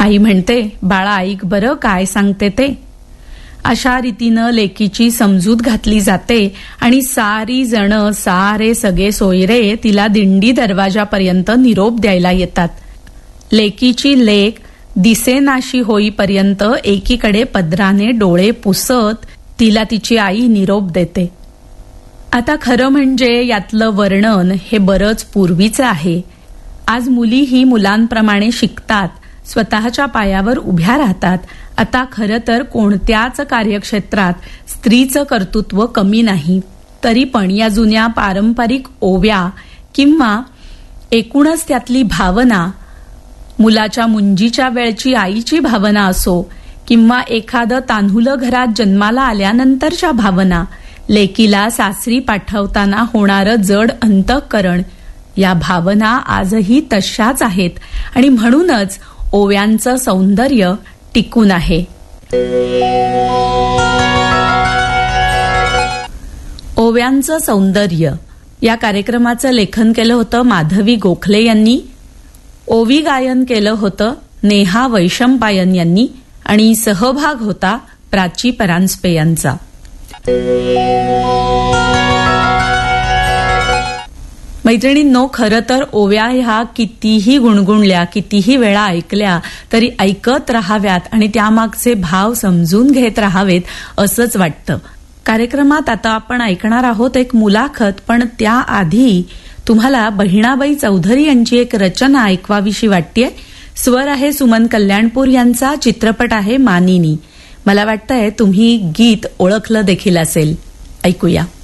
आई म्हणते, बाळा ऐक बरं काय सांगते ते. अशा रीतीनं लेकीची समजूत घातली जाते आणि सारी जण सारे सगळे सोयरे तिला दिंडी दरवाजापर्यंत निरोप द्यायला येतात. लेकीची लेक दिसेनाशी होईपर्यंत एकीकडे पदराने डोळे पुसत तिला तिची आई निरोप देते. आता खरं म्हणजे यातलं वर्णन हे बरंच पूर्वीचं आहे. आज मुलीही मुलांप्रमाणे शिकतात, स्वतःच्या पायावर उभ्या राहतात. आता खरं तर कोणत्याच कार्यक्षेत्रात स्त्रीचं कर्तृत्व कमी नाही. तरी पण या जुन्या पारंपरिक ओव्या किंवा एकूणच त्यातली भावना, मुलाच्या मुंजीच्या वेळची आईची भावना असो किंवा एखादं तान्हुलं घरात जन्माला आल्यानंतरच्या भावना, लेकीला सासरी पाठवताना होणारं जड अंतःकरण, या भावना आजही तशाच आहेत आणि म्हणूनच ओव्यांचं सौंदर्य टिकून आहे. ओव्यांचं सौंदर्य या कार्यक्रमाचं लेखन केलं होतं माधवी गोखले यांनी. ओवी गायन केलं होतं नेहा वैशंपायन यांनी आणि सहभाग होता प्राची परांजपे यांचा. मैत्रिणींनो, खरं तर ओव्या ह्या कितीही गुणगुणल्या, कितीही वेळा ऐकल्या तरी ऐकत राहाव्यात आणि त्यामागचे भाव समजून घेत राहावेत असंच वाटतं. कार्यक्रमात आता आपण ऐकणार आहोत एक मुलाखत, पण त्याआधी तुम्हाला बहिणाबाई चौधरी यांची एक रचना ऐकवावीशी वाटतेय. स्वर आहे सुमन कल्याणपूर यांचा, चित्रपट आहे मानिनी. मला वाटतंय तुम्ही गीत ओळखलं देखील असेल. ऐकूया.